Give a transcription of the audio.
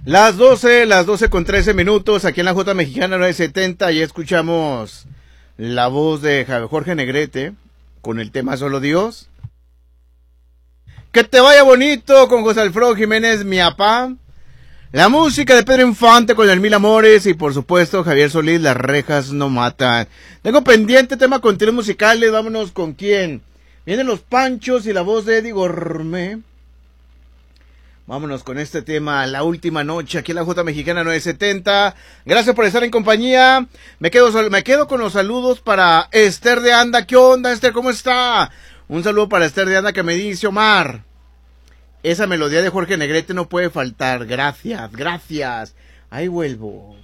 las doce con 13 minutos, aquí en la J Mexicana 970, ya escuchamos la voz de Jorge Negrete con el tema Solo Dios. Que te vaya bonito con José Alfredo Jiménez, mi apá. La música de Pedro Infante con el Mil Amores y por supuesto Javier Solís, Las Rejas No Matan. Tengo pendiente tema con tiros musicales, vámonos con quién. Vienen los Panchos y la voz de Eddie Gourmet. Vámonos con este tema, La Última Noche, aquí en la J Mexicana 970. Gracias por estar en compañía. Me quedo con los saludos para Esther de Anda. ¿Qué onda, Esther? ¿Cómo está? Un saludo para Esther de Anda que me dice, Omar, esa melodía de Jorge Negrete no puede faltar. Gracias. Ahí vuelvo.